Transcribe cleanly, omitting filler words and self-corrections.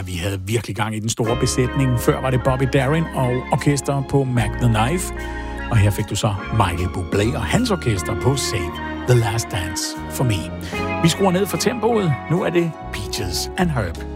vi havde virkelig gang i den store besætning. Før var det Bobby Darin og orkester på Mac the Knife. Og her fik du så Michael Bublé og hans orkester på Save the Last Dance for Me. Vi skruer ned for tempoet. Nu er det Peaches and Herb.